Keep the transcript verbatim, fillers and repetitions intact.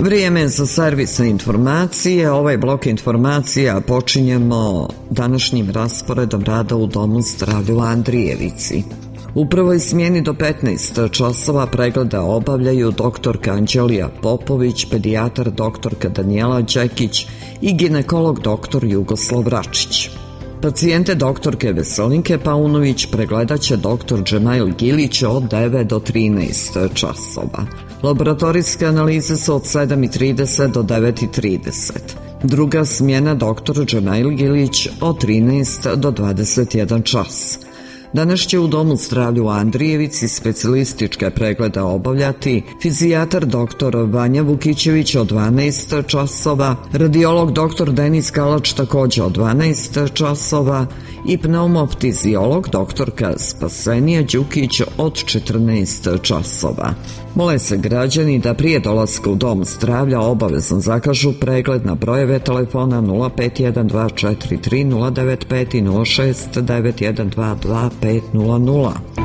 Vrijeme za servisne informacije. Ovaj blok informacija počinjemo današnjim rasporedom rada u Domu zdravlja u Andrijevici. U prvoj smjeni do petnaest časova pregleda obavljaju doktorka Anđelija Popović, pedijatar doktorka Danijela Đekić i ginekolog doktor Jugoslav Račić. Pacijente doktorke Veselinke Paunović pregledaće doktor Džemail Gilić od devet do trinaest časova. Laboratorijske analize su od sedam i trideset do devet i trideset. Druga smjena doktor Džemail Gilić od trinaest do dvadeset jedan čas. Danas će u Domu zdravlja u Andrijevici specijalističke preglede obavljati fizijatar doktor Vanja Vukićević od dvanaest časova, radiolog doktor Denis Kalač također od dvanaest časova i pneumoftiziolog doktorka Spasenija Đukić od četrnaest časova. Mole se građani da prije dolaska u Dom zdravlja obavezno zakažu pregled na brojeve telefona nula pet jedan dva četiri tri nula devet pet i nula šest devet jedan dva dva pet nula nula.